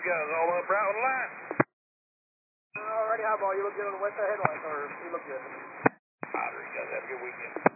guys all up right with the line. Alrighty, Highball, you look good on the west side headlights, or you look good. Alright, guys, have a good weekend.